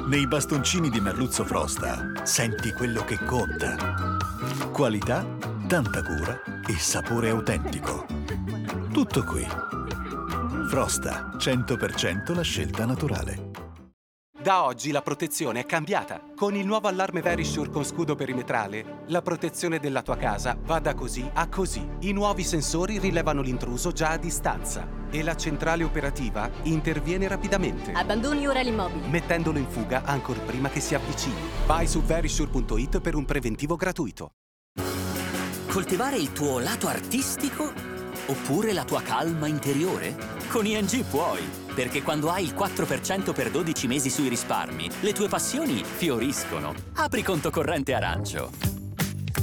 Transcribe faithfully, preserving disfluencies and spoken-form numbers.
Nei bastoncini di merluzzo Frosta senti quello che conta. Qualità, tanta cura e sapore autentico. Tutto qui. Frosta, cento per cento la scelta naturale. Da oggi la protezione è cambiata. Con il nuovo allarme Verisure con scudo perimetrale, la protezione della tua casa va da così a così. I nuovi sensori rilevano l'intruso già a distanza e la centrale operativa interviene rapidamente, Abbandoni ora l'immobile. mettendolo in fuga ancor prima che si avvicini. Vai su verisure punto it per un preventivo gratuito. Coltivare il tuo lato artistico oppure la tua calma interiore? Con I N G puoi, perché quando hai il quattro per cento per dodici mesi sui risparmi, le tue passioni fioriscono. Apri conto corrente Arancio.